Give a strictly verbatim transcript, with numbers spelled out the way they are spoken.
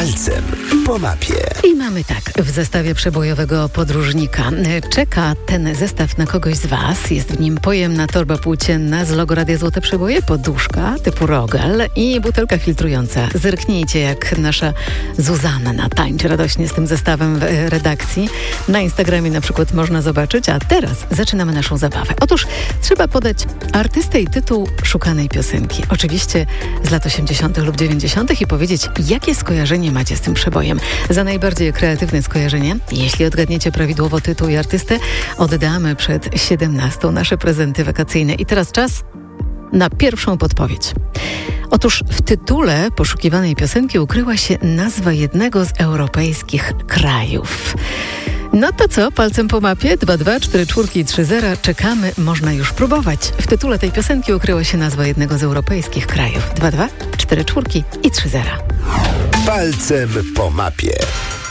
Palcem po mapie. I mamy tak, w zestawie przebojowego podróżnika. Czeka ten zestaw na kogoś z Was. Jest w nim pojemna torba płócienna z logo Radia Złote Przeboje, poduszka typu Rogel i butelka filtrująca. Zerknijcie, jak nasza Zuzanna tańczy radośnie z tym zestawem w redakcji. Na Instagramie na przykład można zobaczyć, a teraz zaczynamy naszą zabawę. Otóż trzeba podać artystę i tytuł szukanej piosenki. Oczywiście z lat osiemdziesiątych lub dziewięćdziesiątych i powiedzieć, jakie skojarzenie macie z tym przebojem. Za najbardziej kreatywne skojarzenie, jeśli odgadniecie prawidłowo tytuł i artystę, oddamy przed siedemnastą nasze prezenty wakacyjne. I teraz czas na pierwszą podpowiedź. Otóż w tytule poszukiwanej piosenki ukryła się nazwa jednego z europejskich krajów. No to co? Palcem po mapie? dwa dwa cztery cztery trzy zero. Czekamy, można już próbować. W tytule tej piosenki ukryła się nazwa jednego z europejskich krajów. dwa dwa cztery cztery i trzy zero. Palcem po mapie.